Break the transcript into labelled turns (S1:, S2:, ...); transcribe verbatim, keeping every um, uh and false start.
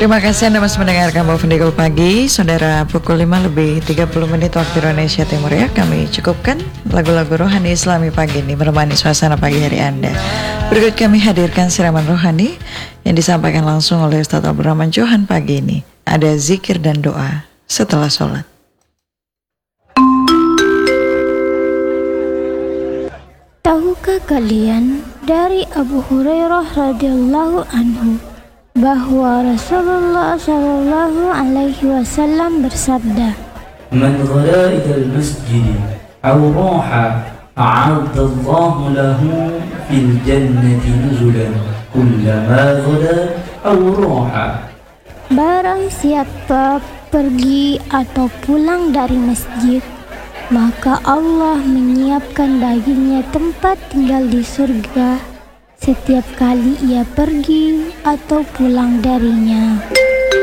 S1: Terima kasih Anda masih mendengarkan Movendigul Pagi. Saudara, pukul lima lebih tiga puluh menit waktu Indonesia Timur ya. Kami cukupkan lagu-lagu rohani Islami pagi ini menemani suasana pagi hari Anda. Berikut kami hadirkan siraman rohani yang disampaikan langsung oleh Ustaz Abdurrahman Johan pagi ini. Ada zikir dan doa setelah sholat.
S2: Tahukah kalian dari Abu Hurairah radhiyallahu anhu bahwa Rasulullah Shallallahu Alaihi Wasallam bersabda,
S3: "Man ghada ilal masjid aw raha a'adallahu lahu fil jannati nuzulan kullama ghada aw raha."
S2: Barang siapa pergi atau pulang dari masjid, maka Allah menyiapkan baginya tempat tinggal di surga setiap kali ia pergi atau pulang darinya.